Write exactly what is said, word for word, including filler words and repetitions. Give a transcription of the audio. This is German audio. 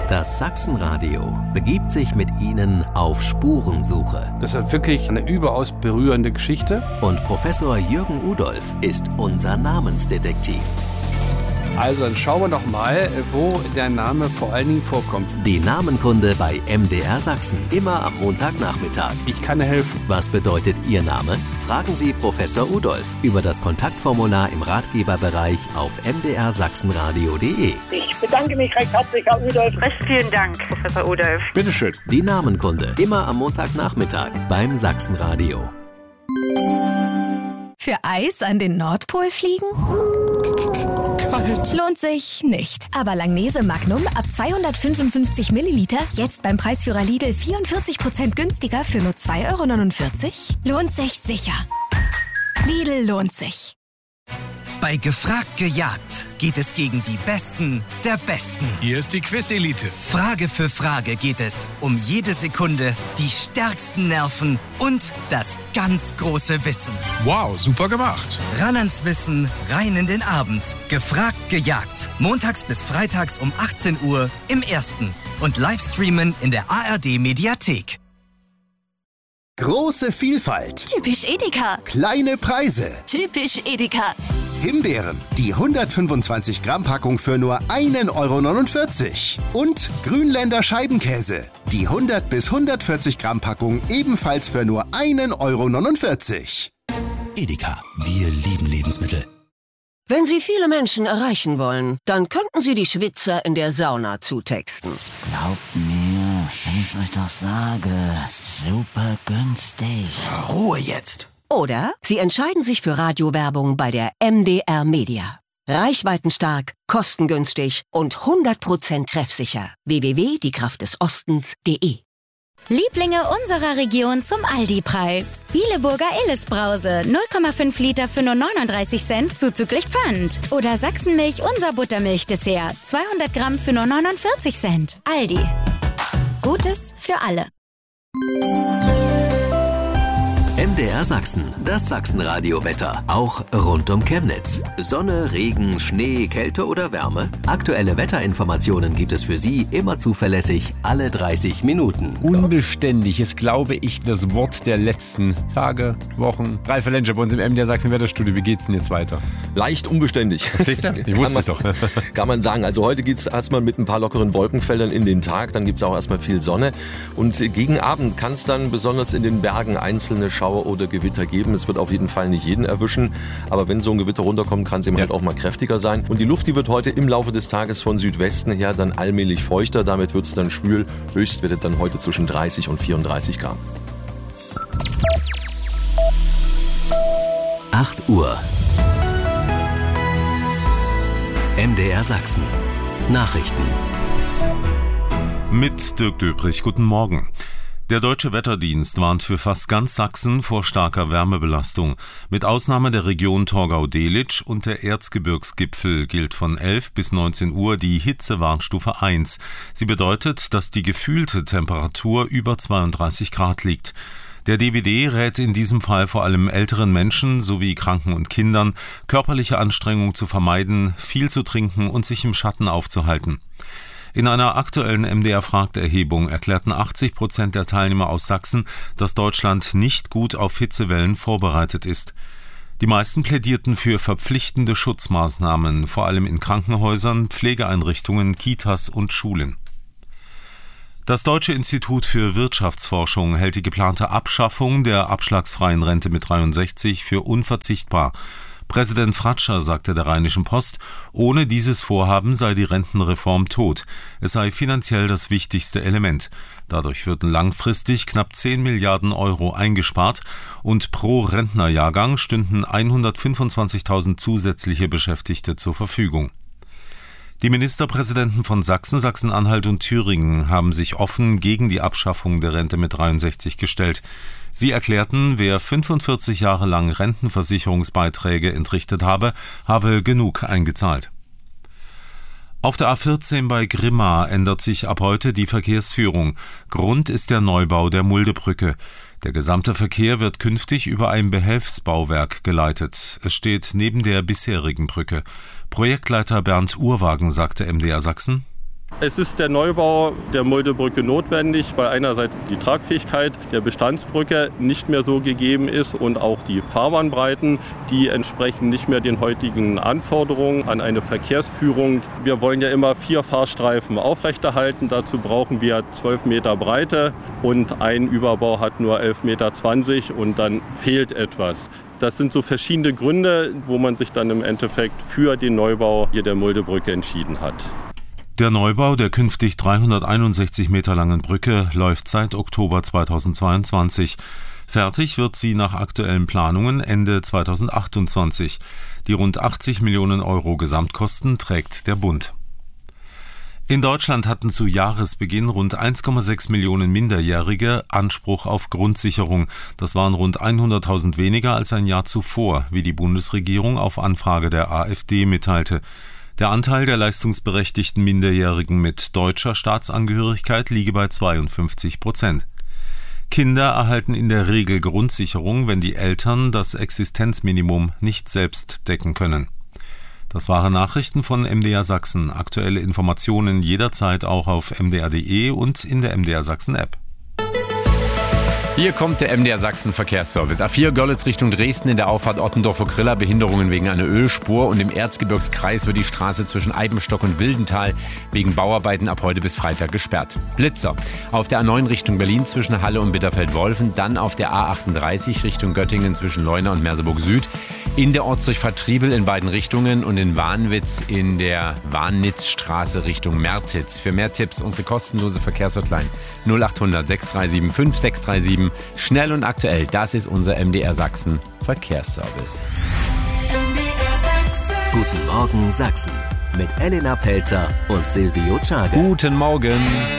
Das Sachsenradio begibt sich mit Ihnen auf Spurensuche. Das ist wirklich eine überaus berührende Geschichte. Und Professor Jürgen Udolf ist unser Namensdetektiv. Also dann schauen wir doch mal, wo der Name vor allen Dingen vorkommt. Die Namenkunde bei M D R Sachsen. Immer am Montagnachmittag. Ich kann helfen. Was bedeutet Ihr Name? Fragen Sie Professor Udolf über das Kontaktformular im Ratgeberbereich auf m d r sachsenradio punkt d e. Ich bedanke mich recht herzlich, Herr Udolf. Recht vielen Dank, Professor Udolf. Bitteschön. Die Namenkunde. Immer am Montagnachmittag beim Sachsenradio. Für Eis an den Nordpol fliegen? Kalt. Lohnt sich nicht. Aber Langnese Magnum ab zweihundertfünfundfünfzig Milliliter jetzt beim Preisführer Lidl vierundvierzig Prozent günstiger für nur zwei Euro neunundvierzig? Lohnt sich sicher. Lidl lohnt sich. Bei Gefragt gejagt geht es gegen die Besten der Besten. Hier ist die Quiz-Elite. Frage für Frage geht es um jede Sekunde, die stärksten Nerven und das ganz große Wissen. Wow, super gemacht. Ran ans Wissen, rein in den Abend. Gefragt gejagt. Montags bis freitags um achtzehn Uhr im Ersten. Und Livestreamen in der A R D-Mediathek. Große Vielfalt. Typisch Edeka. Kleine Preise. Typisch Edeka. Himbeeren, die hundertfünfundzwanzig Gramm Packung für nur ein Euro neunundvierzig. Und Grünländer Scheibenkäse, die hundert bis hundertvierzig Gramm Packung ebenfalls für nur ein Euro neunundvierzig. Edeka, wir lieben Lebensmittel. Wenn Sie viele Menschen erreichen wollen, dann könnten Sie die Schwitzer in der Sauna zutexten. Glaubt mir, wenn ich euch doch sage, super günstig. Ruhe jetzt. Oder Sie entscheiden sich für Radiowerbung bei der M D R Media. Reichweitenstark, kostengünstig und hundert Prozent treffsicher. w w w punkt die kraft des ostens punkt d e. Lieblinge unserer Region zum Aldi-Preis. Bieleburger Illes-Brause, null Komma fünf Liter für nur neununddreißig Cent zuzüglich Pfand. Oder Sachsenmilch, unser Buttermilch-Dessert, zweihundert Gramm für nur neunundvierzig Cent. Aldi. Gutes für alle. M D R Sachsen, das Sachsenradio-Wetter, auch rund um Chemnitz. Sonne, Regen, Schnee, Kälte oder Wärme? Aktuelle Wetterinformationen gibt es für Sie immer zuverlässig, alle dreißig Minuten. Unbeständig ist, glaube ich, das Wort der letzten Tage, Wochen. Ralf Lensch bei uns im M D R Sachsen Wetterstudio. Wie geht's denn jetzt weiter? Leicht unbeständig. Siehst du? Ich wusste es doch. Kann man sagen. Also heute geht's erstmal mit ein paar lockeren Wolkenfeldern in den Tag. Dann gibt's auch erstmal viel Sonne. Und gegen Abend kann es dann besonders in den Bergen einzelne Schauer oder Gewitter geben. Es wird auf jeden Fall nicht jeden erwischen, aber wenn so ein Gewitter runterkommt, kann es eben ja. halt auch mal kräftiger sein. Und die Luft, die wird heute im Laufe des Tages von Südwesten her dann allmählich feuchter, damit wird es dann schwül. Höchstwerte dann heute zwischen dreißig und vierunddreißig Grad. acht Uhr. M D R Sachsen. Nachrichten. Mit Dirk Döbrich. Guten Morgen. Der Deutsche Wetterdienst warnt für fast ganz Sachsen vor starker Wärmebelastung. Mit Ausnahme der Region Torgau-Delitzsch und der Erzgebirgsgipfel gilt von elf bis neunzehn Uhr die Hitzewarnstufe eins. Sie bedeutet, dass die gefühlte Temperatur über zweiunddreißig Grad liegt. Der D W D rät in diesem Fall vor allem älteren Menschen sowie Kranken und Kindern, körperliche Anstrengung zu vermeiden, viel zu trinken und sich im Schatten aufzuhalten. In einer aktuellen M D R-Fragt-Erhebung erklärten achtzig Prozent der Teilnehmer aus Sachsen, dass Deutschland nicht gut auf Hitzewellen vorbereitet ist. Die meisten plädierten für verpflichtende Schutzmaßnahmen, vor allem in Krankenhäusern, Pflegeeinrichtungen, Kitas und Schulen. Das Deutsche Institut für Wirtschaftsforschung hält die geplante Abschaffung der abschlagsfreien Rente mit dreiundsechzig für unverzichtbar. Präsident Fratscher sagte der Rheinischen Post, ohne dieses Vorhaben sei die Rentenreform tot. Es sei finanziell das wichtigste Element. Dadurch würden langfristig knapp zehn Milliarden Euro eingespart und pro Rentnerjahrgang stünden hundertfünfundzwanzigtausend zusätzliche Beschäftigte zur Verfügung. Die Ministerpräsidenten von Sachsen, Sachsen-Anhalt und Thüringen haben sich offen gegen die Abschaffung der Rente mit dreiundsechzig gestellt. Sie erklärten, wer fünfundvierzig Jahre lang Rentenversicherungsbeiträge entrichtet habe, habe genug eingezahlt. Auf der A vierzehn bei Grimma ändert sich ab heute die Verkehrsführung. Grund ist der Neubau der Muldebrücke. Der gesamte Verkehr wird künftig über ein Behelfsbauwerk geleitet. Es steht neben der bisherigen Brücke. Projektleiter Bernd Urwagen sagte M D R Sachsen: Es ist der Neubau der Muldebrücke notwendig, weil einerseits die Tragfähigkeit der Bestandsbrücke nicht mehr so gegeben ist und auch die Fahrbahnbreiten, die entsprechen nicht mehr den heutigen Anforderungen an eine Verkehrsführung. Wir wollen ja immer vier Fahrstreifen aufrechterhalten. Dazu brauchen wir zwölf Meter Breite und ein Überbau hat nur elf Meter zwanzig und dann fehlt etwas. Das sind so verschiedene Gründe, wo man sich dann im Endeffekt für den Neubau hier der Muldebrücke entschieden hat. Der Neubau der künftig dreihunderteinundsechzig Meter langen Brücke läuft seit Oktober zweitausendzweiundzwanzig. Fertig wird sie nach aktuellen Planungen Ende zweitausendachtundzwanzig. Die rund achtzig Millionen Euro Gesamtkosten trägt der Bund. In Deutschland hatten zu Jahresbeginn rund eins Komma sechs Millionen Minderjährige Anspruch auf Grundsicherung. Das waren rund hunderttausend weniger als ein Jahr zuvor, wie die Bundesregierung auf Anfrage der AfD mitteilte. Der Anteil der leistungsberechtigten Minderjährigen mit deutscher Staatsangehörigkeit liege bei zweiundfünfzig Prozent. Kinder erhalten in der Regel Grundsicherung, wenn die Eltern das Existenzminimum nicht selbst decken können. Das waren Nachrichten von M D R Sachsen. Aktuelle Informationen jederzeit auch auf m d r punkt d e und in der M D R Sachsen App. Hier kommt der M D R Sachsen Verkehrsservice. A vier Görlitz Richtung Dresden in der Auffahrt Ottendorfer-Griller, Behinderungen wegen einer Ölspur, und im Erzgebirgskreis wird die Straße zwischen Eibenstock und Wildental wegen Bauarbeiten ab heute bis Freitag gesperrt. Blitzer. Auf der A neun Richtung Berlin zwischen Halle und Bitterfeld-Wolfen, dann auf der A achtunddreißig Richtung Göttingen zwischen Leuna und Merseburg Süd, in der Ortsdurchfahrt Triebel in beiden Richtungen und in Warnwitz in der Warnitzstraße Richtung Mertitz. Für mehr Tipps unsere kostenlose Verkehrshotline null achthundert sechs drei sieben fünf sechs drei sieben. Schnell und aktuell, das ist unser M D R Sachsen Verkehrsservice. Guten Morgen Sachsen mit Elena Pelzer und Silvio Czage. Guten Morgen.